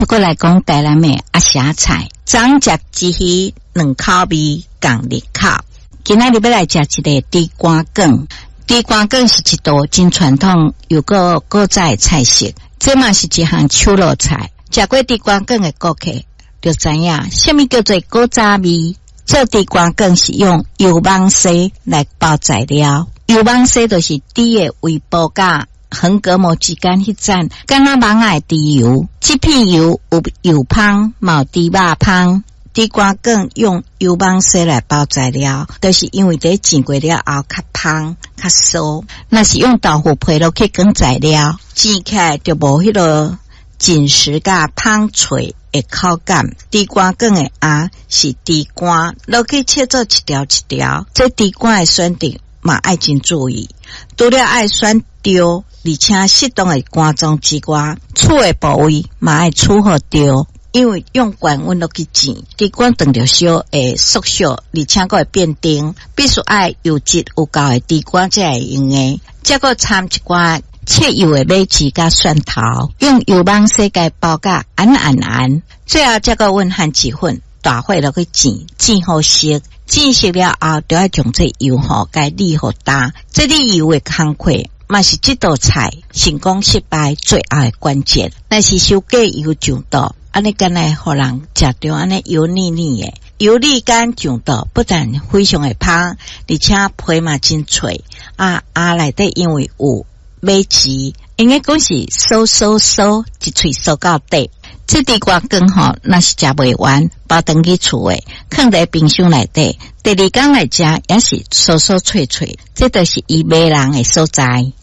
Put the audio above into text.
不过来讲台南的阿霞菜，长食之鱼两口味共入口。今仔日要来食一个地瓜梗，地瓜梗是一道真传统又个古早的菜式，这嘛是一项手路菜。食过地瓜梗的顾客就知影，什么叫做古早味。做地瓜梗是用油芒丝来包材料，油芒丝就是猪的胃部甲横膈膜之间迄层，敢若芒仔的猪油。这片油有油香，嘛有猪肉香。地瓜梗用油芒丝来包材料，就是因为在煎过了后较香较酥。若是用豆腐皮落去卷材料，煎起来就无迄个紧实甲香脆的口感。地瓜梗的芽是地瓜，落去切做一条一条。这地瓜的选择嘛爱真注意，除了爱选对，而且适当的干燥之外，处的部位嘛爱处好对。因为用高温落去煎，地瓜长着烧会缩小，而且还会变丁，必须爱油质有够的地瓜才会用的。再个掺一寡切油的马子甲蒜头，用油芒丝甲包甲暗，最后再个温含几份大火落去煎，煎好熟，煎熟了后，就要将这油甲沥好干。这里油的工课嘛是这道菜成功失败最后的关键。但是烧过油上多。安尼干来互人食着安尼油腻腻的，油腻感上到不但非常的香，而且皮嘛真脆。内底因为有马子，应该讲是酥，一喙酥到底。这地瓜羹吼，若是食袂完，包登去厝诶，放在冰箱内底，第二天来食也是酥酥脆脆。这就是伊迷人的所在。